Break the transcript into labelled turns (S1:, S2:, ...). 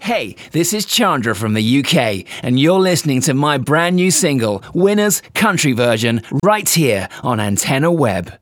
S1: Hey, this is Chandra from the UK, and you're listening to my brand new single, Winners Country Version, right here on Antenna Web.